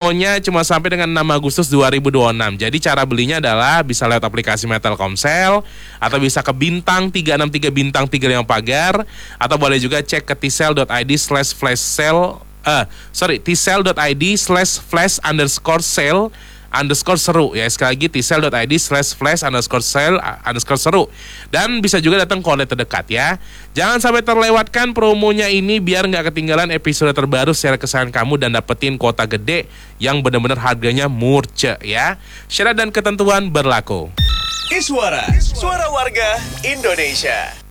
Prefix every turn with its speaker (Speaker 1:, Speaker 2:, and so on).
Speaker 1: promonya cuma sampai dengan 6 Agustus 2026. Jadi cara belinya adalah bisa lewat aplikasi My Telkomsel, atau bisa ke bintang 363 bintang 35 pagar, atau boleh juga cek ke tsel.id/flash_sale_seru ya. Sekali lagi tsel.id/flash_sale_seru. Dan bisa juga datang ke outlet terdekat ya. Jangan sampai terlewatkan promonya ini biar nggak ketinggalan episode terbaru secara kesayangan kamu dan dapetin kuota gede yang benar-benar harganya murce ya. Syarat dan ketentuan berlaku.
Speaker 2: Iswara, suara warga Indonesia.